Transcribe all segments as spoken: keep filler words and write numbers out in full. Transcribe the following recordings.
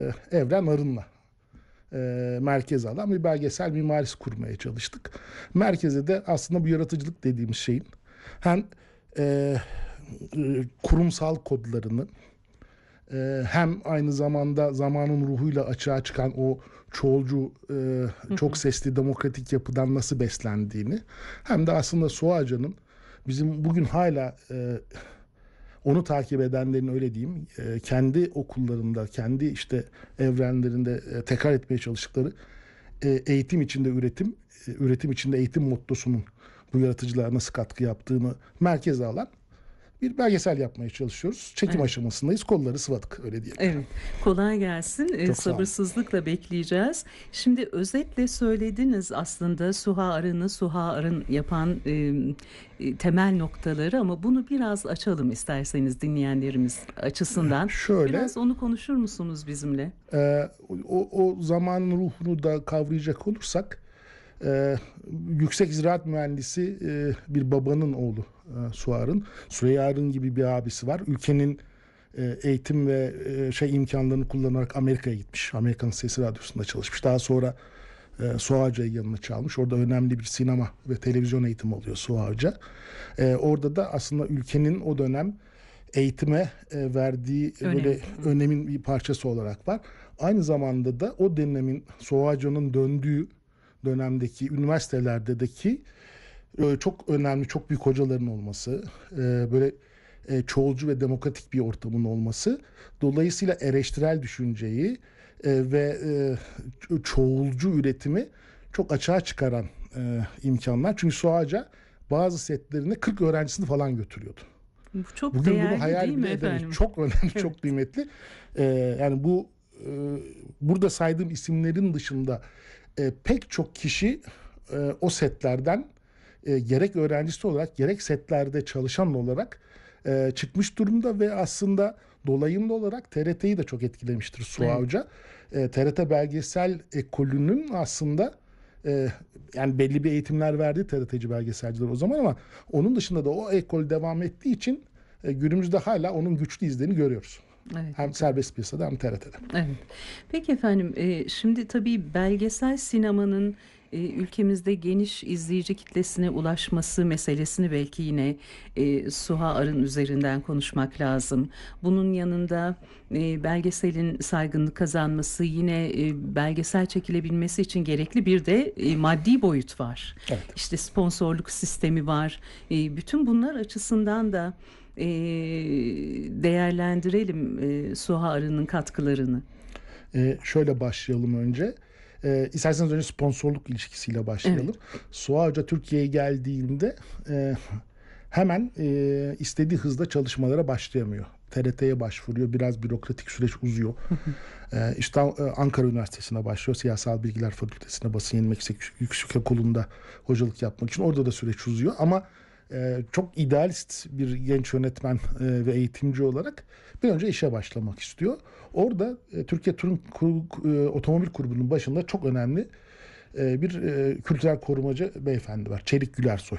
Evren Arın'la e, merkeze alan bir belgesel mimarisi kurmaya çalıştık. Merkeze de aslında bu yaratıcılık dediğimiz şeyin hem e, e, kurumsal kodlarını e, hem aynı zamanda zamanın ruhuyla açığa çıkan o çoğulcu, e, çok sesli demokratik yapıdan nasıl beslendiğini, hem de aslında Soğaca'nın bizim bugün hala e, onu takip edenlerin, öyle diyeyim, e, kendi okullarında, kendi işte evrenlerinde e, tekrar etmeye çalıştıkları e, eğitim içinde üretim, e, üretim içinde eğitim mottosunun bu yaratıcılığa nasıl katkı yaptığını merkeze alan bir belgesel yapmaya çalışıyoruz. Çekim Evet. aşamasındayız. Kolları sıvadık, öyle diyelim. Evet, kolay gelsin. Ee, Çok sağ olun. sabırsızlıkla bekleyeceğiz. Şimdi özetle söylediniz aslında Suha Arın'ı Suha Arın yapan e, e, temel noktaları, ama bunu biraz açalım isterseniz dinleyenlerimiz açısından. Şöyle, Biraz onu konuşur musunuz bizimle? e, o, o zamanın ruhunu da kavrayacak olursak, e, yüksek ziraat mühendisi e, bir babanın oğlu e, Suar'ın. Süreyya Arın gibi bir abisi var. Ülkenin e, eğitim ve e, şey imkanlarını kullanarak Amerika'ya gitmiş. Amerika'nın Sesi Radyosu'nda çalışmış. Daha sonra e, Suağca'yı yanına çalmış. Orada önemli bir sinema ve televizyon eğitimi alıyor Suağca. E, orada da aslında ülkenin o dönem eğitime e, verdiği e, Önemli. böyle önemin bir parçası olarak var. Aynı zamanda da o dönemin Suağca'nın döndüğü dönemdeki üniversitelerdeki e, çok önemli, çok büyük hocaların olması, e, böyle e, çoğulcu ve demokratik bir ortamın olması, dolayısıyla eleştirel düşünceyi e, ve e, çoğulcu üretimi çok açığa çıkaran e, imkanlar. Çünkü Suaca bazı setlerine kırk öğrencisini falan götürüyordu. Bu çok Bugün bunu değerli hayal değil mi bile edemeyiz. efendim? Çok önemli, Evet. çok kıymetli. E, yani bu e, burada saydığım isimlerin dışında e, pek çok kişi e, o setlerden e, gerek öğrencisi olarak gerek setlerde çalışan olarak e, çıkmış durumda ve aslında dolayımlı olarak T R T'yi de çok etkilemiştir Suha Evet. Hoca. E, T R T belgesel ekolünün aslında e, yani belli bir eğitimler verdi T R T'ci belgeselciler o zaman, ama onun dışında da o ekol devam ettiği için e, günümüzde hala onun güçlü izlerini görüyoruz. Evet. Hem serbest piyasada hem T R T'de. Evet. Peki efendim, e, şimdi tabii belgesel sinemanın e, ülkemizde geniş izleyici kitlesine ulaşması meselesini belki yine e, Suha Arın üzerinden konuşmak lazım. Bunun yanında e, belgeselin saygınlık kazanması, yine e, belgesel çekilebilmesi için gerekli bir de e, maddi boyut var. Evet. İşte sponsorluk sistemi var. E, bütün bunlar açısından da e, değerlendirelim e, Suha Arı'nın katkılarını. Ee, şöyle başlayalım önce. Ee, isterseniz önce sponsorluk ilişkisiyle Evet. başlayalım. Suha Hoca Türkiye'ye geldiğinde e, hemen e, istediği hızda çalışmalara başlayamıyor. T R T'ye başvuruyor. Biraz bürokratik süreç uzuyor. Ee, İşte Ankara Üniversitesi'ne başlıyor. Siyasal Bilgiler Fakültesi'ne, basın yayın meslek yüksek okulunda hocalık yapmak için. Orada da süreç uzuyor. Ama e, çok idealist bir genç yönetmen e, ve eğitimci olarak bir önce işe başlamak istiyor. Orada e, Türkiye Turun Kur- e, Otomobil Kurumu'nun başında çok önemli e, bir e, kültürel korumacı beyefendi var. Çelik Gülersoy.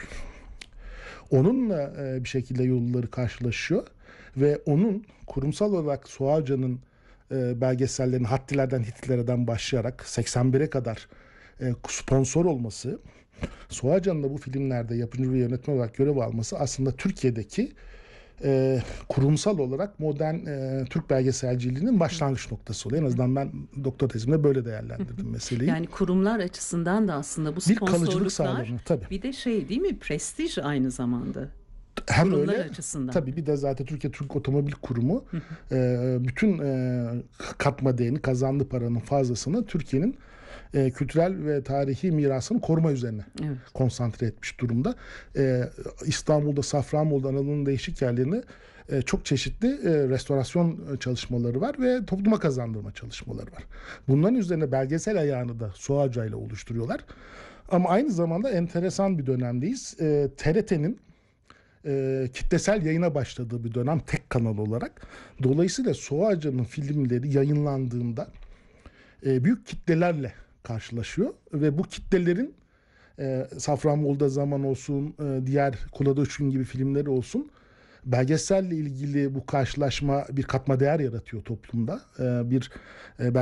Onunla e, bir şekilde yolları karşılaşıyor ve onun kurumsal olarak Suağca'nın e, belgesellerini Hattilerden Hititlerden başlayarak seksen bire kadar e, sponsor olması, Suağca'nın da bu filmlerde yapımcı ve yönetmen olarak görev alması aslında Türkiye'deki e, kurumsal olarak modern e, Türk belgeselciliğinin başlangıç noktası oluyor. En azından ben doktor tezimde böyle değerlendirdim meseleyi. Yani kurumlar açısından da aslında bu Bir kalıcılık sponsorluklar sağlanıyor tabii. bir de şey değil mi, prestij aynı zamanda Hem kurumlar öyle, açısından. tabii bir de zaten Türkiye Türk Otomobil Kurumu e, bütün e, katma değerini, kazandığı paranın fazlasını Türkiye'nin e, kültürel ve tarihi mirasını koruma üzerine Evet. konsantre etmiş durumda. E, İstanbul'da, Safranbolu'da, Anadolu'nun değişik yerlerini e, çok çeşitli e, restorasyon çalışmaları var ve topluma kazandırma çalışmaları var. Bunların üzerine belgesel ayağını da Suaca ile oluşturuyorlar. Ama aynı zamanda enteresan bir dönemdeyiz. E, T R T'nin e, kitlesel yayına başladığı bir dönem, tek kanal olarak. Dolayısıyla Suağcı'nın filmleri yayınlandığında e, büyük kitlelerle karşılaşıyor ve bu kitlelerin e, Safranbolu'da Zaman olsun, e, diğer Kulada Uçun gibi filmleri olsun, belgeselle ilgili bu karşılaşma bir katma değer yaratıyor toplumda. E, bir e,